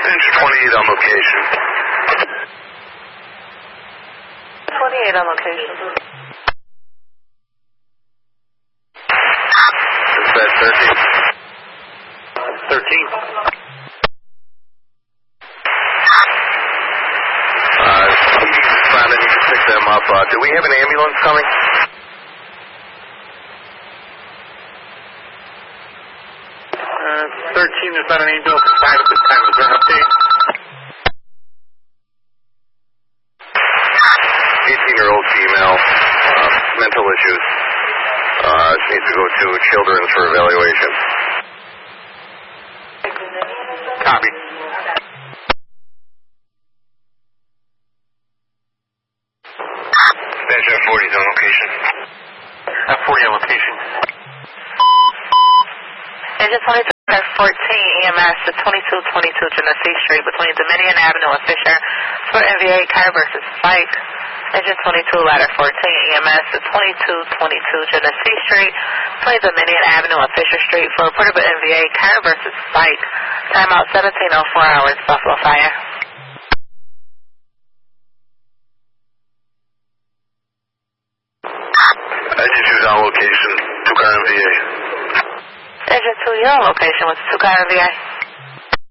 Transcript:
Engine 28 on location. 28 on location. Dispatch 13. 13. PD's responding, you can pick them up. Do we have an ambulance coming? 13 is not an ambulance assigned at this time. Is there an update? 18-year-old female, mental issues. Needs to go to Children's for evaluation. Copy. Dispatch F40 is on location. F40 on location. Engine 22 14 EMS to 2222 Genesee Street between Dominion Avenue and Fisher for NVA Car versus Spike. Engine 22 ladder 14 EMS to 2222 Genesee Street between Dominion Avenue and Fisher Street for reportable NVA Car versus Spike. Timeout 17:04 hours, Buffalo Fire. Engine 2's on location. 2-car MVA. Engine 2, you're on location with 2-car NVA.